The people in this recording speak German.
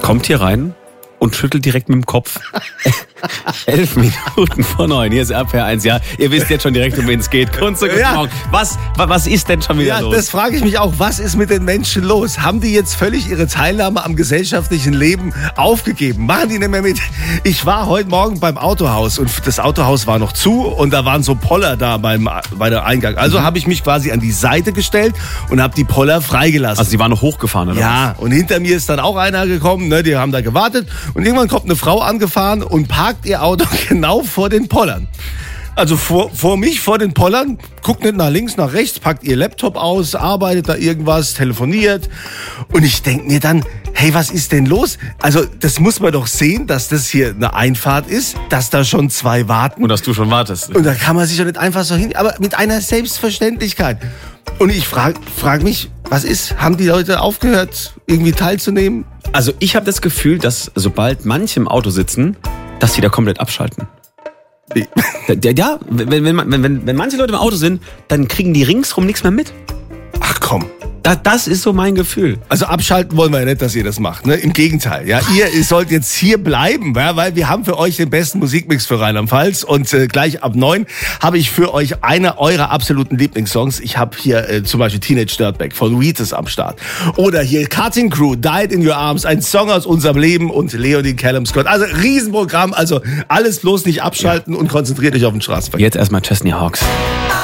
kommt hier rein und schüttelt direkt mit dem Kopf. 11 Minuten vor 9. Hier ist RPR 1. Ja, ihr wisst jetzt schon direkt, um wen es geht. Kunze, guten Morgen. Was ist denn schon wieder los? Ja, das frage ich mich auch. Was ist mit den Menschen los? Haben die jetzt völlig ihre Teilnahme am gesellschaftlichen Leben aufgegeben? Machen die nicht mehr mit? Ich war heute Morgen beim Autohaus und das Autohaus war noch zu und da waren so Poller da bei der Eingang. Also habe ich mich quasi an die Seite gestellt und habe die Poller freigelassen. Also die waren noch hochgefahren, oder? Ja, und hinter mir ist dann auch einer gekommen, ne, die haben da gewartet und irgendwann kommt eine Frau angefahren und parkt ihr Auto genau vor den Pollern. Also vor den Pollern, guckt nicht nach links, nach rechts, packt ihr Laptop aus, arbeitet da irgendwas, telefoniert. Und ich denke mir dann, hey, was ist denn los? Also das muss man doch sehen, dass das hier eine Einfahrt ist, dass da schon 2 warten. Und dass du schon wartest. Und da kann man sich doch nicht einfach so hin, aber mit einer Selbstverständlichkeit. Und ich frag mich, was ist? Haben die Leute aufgehört, irgendwie teilzunehmen? Also ich habe das Gefühl, dass sobald manche im Auto sitzen, dass sie da komplett abschalten. Ja, wenn manche Leute im Auto sind, dann kriegen die ringsrum nichts mehr mit. Ach komm. Das ist so mein Gefühl. Also abschalten wollen wir ja nicht, dass ihr das macht. Ne? Im Gegenteil. Ja? Ihr sollt jetzt hier bleiben, ja? Weil wir haben für euch den besten Musikmix für Rheinland-Pfalz. Und gleich ab 9 habe ich für euch eine eurer absoluten Lieblingssongs. Ich habe hier zum Beispiel Teenage Dirtbag von Wheatus am Start. Oder hier Cutting Crew, Died in Your Arms, ein Song aus unserem Leben und Leonie Callum Scott. Also Riesenprogramm, also alles bloß nicht abschalten und konzentriert euch auf den Straßenverkehr. Jetzt erstmal Chesney Hawks.